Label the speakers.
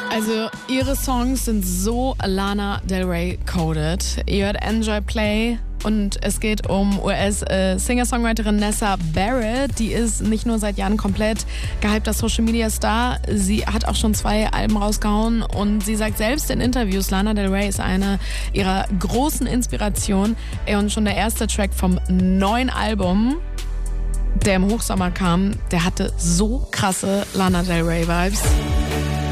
Speaker 1: Also ihre Songs sind so Lana Del Rey coded. Ihr hört Enjoy Play und es geht um US-Singer-Songwriterin Nessa Barrett. Die ist nicht nur seit Jahren komplett gehypter Social-Media-Star, sie hat auch schon 2 Alben rausgehauen und sie sagt selbst in Interviews, Lana Del Rey ist eine ihrer großen Inspirationen. Und schon der erste Track vom neuen Album, der im Hochsommer kam, der hatte so krasse Lana Del Rey Vibes.